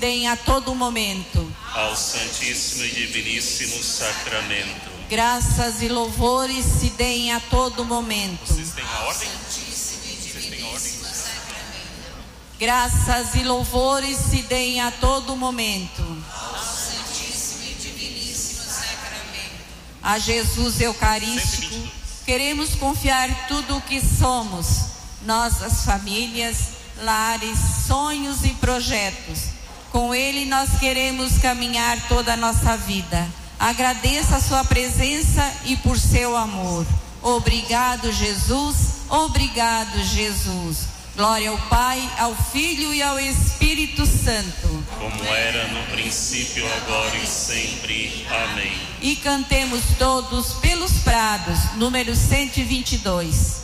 deem a todo momento ao Santíssimo e Diviníssimo Sacramento. Graças e louvores se deem a todo momento. Vocês têm a ordem? Vocês têm a ordem? Graças e louvores se deem a todo momento ao Santíssimo e Diviníssimo Sacramento. a Jesus Eucarístico. Queremos confiar tudo o que somos, nossas famílias, lares, sonhos e projetos. Com Ele nós queremos caminhar toda a nossa vida. Agradeça a sua presença e por seu amor. Obrigado, Jesus. Obrigado, Jesus. Glória ao Pai, ao Filho e ao Espírito Santo. Como era no princípio, agora e sempre. Amém. E cantemos todos pelos prados, número 122.